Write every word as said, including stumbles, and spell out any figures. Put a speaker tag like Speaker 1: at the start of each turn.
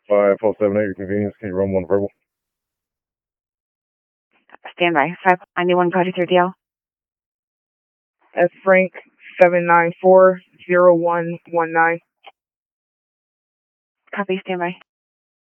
Speaker 1: five four seven eight, your convenience. Can you run one verbal?
Speaker 2: Stand by. five ninety-one Project three D L.
Speaker 3: That's Frank, seven nine four zero one one nine.
Speaker 2: Copy, stand by.